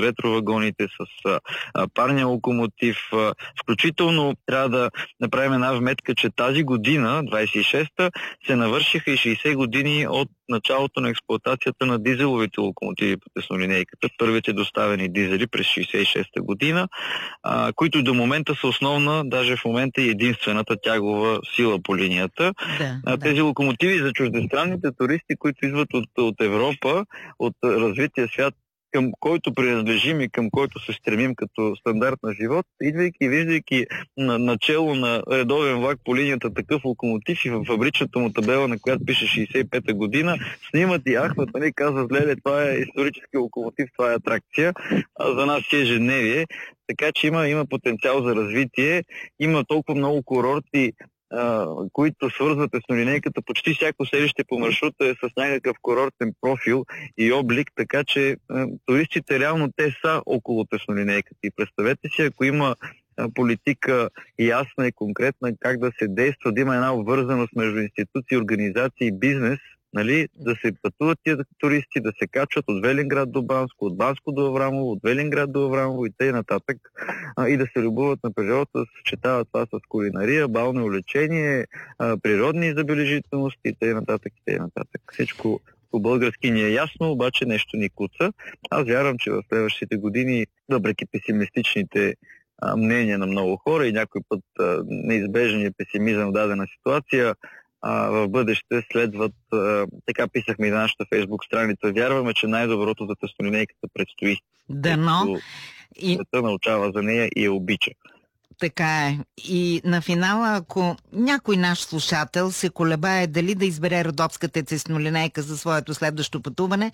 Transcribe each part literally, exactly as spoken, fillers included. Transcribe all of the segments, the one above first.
ретровагоните, с а, парния локомотив. А, включително трябва да направим една вметка, че тази година, двайсет и шеста, се навършиха и шейсет години от началото на експлоатацията на дизеловите локомотиви по теснолинейката. Първите доставени дизели през шейсет и шеста година, а, които до момента са основна, даже в момента и единствената тягова сила по линията. Да, а, да. Тези локомотиви за чуждестранните туристи, които идват от, от Европа, от развития свят, към който принадлежим и към който се стремим като стандарт на живот, идвайки и виждайки на, начало на редовен влак по линията такъв локомотив и в фабричната му табела, на която пише шейсет и пета година, снимат и ахват, нали, казват, леле, това е исторически локомотив, това е атракция, а за нас е ежедневие. Така че има, има потенциал за развитие, има толкова много курорти, Uh, които свързват теснолинейката. Почти всяко селище по маршрута е с някакъв курортен профил и облик, така че uh, туристите реално те са около теснолинейката. И представете си, ако има uh, политика ясна и конкретна как да се действа, да има една обвързаност между институции, организации и бизнес, нали, да се пътуват тия туристи, да се качват от Велинград до Банско, от Банско до Аврамово, от Велинград до Аврамово и т.н. а, и да се любуват на природата, да се съчетава това с кулинария, бално лечение, а, природни забележителности и т.н. и т.н. Всичко по-български ни е ясно, обаче нещо ни куца. Аз вярвам, че в следващите години, въпреки песимистичните а, мнения на много хора и някой път а, неизбежния песимизъм в дадена ситуация, А, в бъдеще следват, а, така писахме и на нашата фейсбук страница, вярваме, че най-доброто за теснолинейката предстои. Дано. И света научава за нея и я обича. Така е. И на финала, ако някой наш слушател се колебае дали да избере родопската теснолинейка за своето следващо пътуване,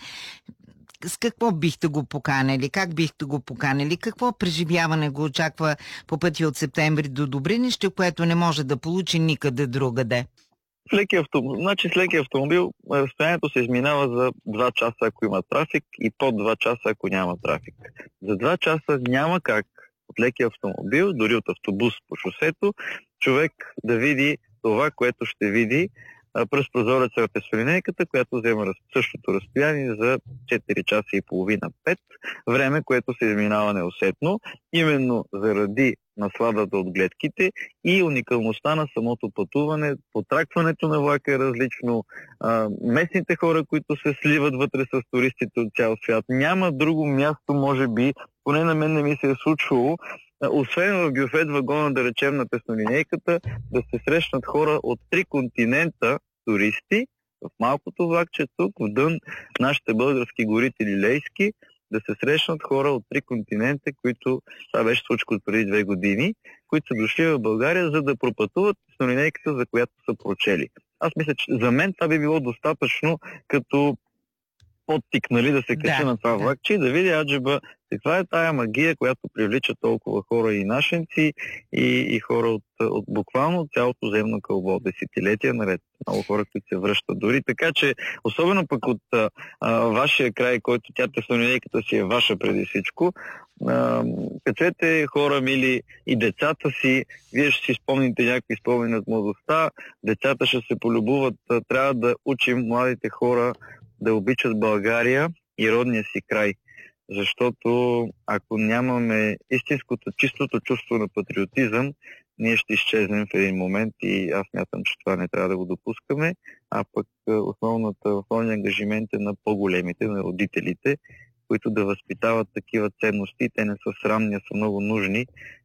с какво бихте го поканили? Как бихте го поканили? Какво преживяване го очаква по пътя от Септември до Добринище, което не може да получи никъде другаде? С леки автомобил, значи с леки автомобил разстоянието се изминава за два часа, ако има трафик, и под два часа, ако няма трафик. За два часа няма как от леки автомобил, дори от автобус по шосето, човек да види това, което ще види а, през прозореца на теснолинейката, която взема раз, същото разстояние за четири часа и половина пет, време, което се изминава неусетно, именно заради насладата от гледките и уникалността на самото пътуване. Потракването на влака е различно. А, местните хора, които се сливат вътре с туристите от цял свят. Няма друго място, може би, поне на мен не ми се е случвало, а, освен в бюфет вагона, да речем, на теснолинейката, да се срещнат хора от три континента туристи в малкото влакче тук, в дън нашите български горите лилейски, да се срещнат хора от три континента, които, това беше случка от преди две години, които са дошли в България, за да пропътуват теснолинейката, за която са прочели. Аз мисля, че за мен това би било достатъчно като подтик, нали, да се качи да, на това да. влакче и да види аджеба каква е тая магия, която привлича толкова хора и нашенци, и, и хора от, от буквално цялото земно кълбо, десетилетия наред. Много хора, които се връщат дори. Така че, особено пък от а, а, вашия край, който тя теснолинейката си е ваша преди всичко, а, качете хора мили и децата си, вие ще си спомните някакви спомени от младостта, децата ще се полюбуват, трябва да учим младите хора да обичат България и родния си край. Защото ако нямаме истинското, чистото чувство на патриотизъм, ние ще изчезнем в един момент и аз мятам, че това не трябва да го допускаме, а пък основната, основният ангажимент е на по-големите, на родителите, които да възпитават такива ценности. Те не са срамни, а са много нужни